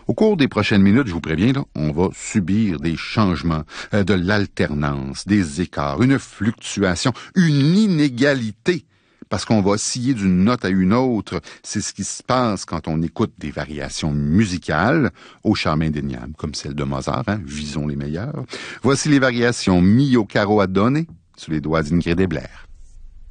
Au cours des prochaines minutes, je vous préviens, là, on va subir des changements, de l'alternance, des écarts, une fluctuation, une inégalité, parce qu'on va osciller d'une note à une autre. C'est ce qui se passe quand on écoute des variations musicales au charme indéniable, comme celle de Mozart, hein, visons les meilleurs. Voici les variations mi au carreau à donner sous les doigts d'Ingrid Ebler.